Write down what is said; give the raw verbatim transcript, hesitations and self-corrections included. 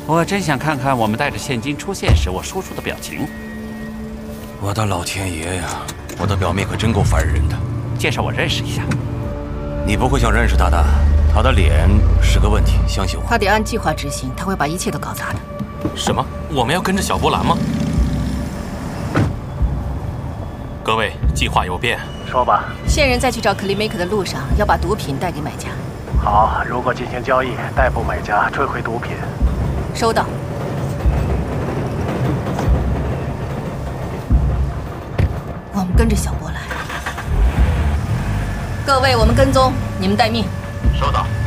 我真想看看我们带着现金出现时我叔叔的表情。 我的老天爷呀！我的表妹可真够烦人的。 介绍我认识一下。 你不会想认识他的，他的脸是个问题，相信我。 他得按计划执行，他会把一切都搞砸的。 什么？我们要跟着小波兰吗？各位，计划有变。 说吧。 线人在去找克里梅克的路上，要把毒品带给买家。 好，如果进行交易，逮捕买家，追回毒品。 收到。我们跟着小波兰。各位，我们跟踪，你们待命。 收到。